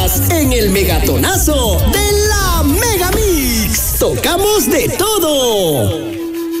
Estás en el Megatonazo de la Megamix. Tocamos de todo.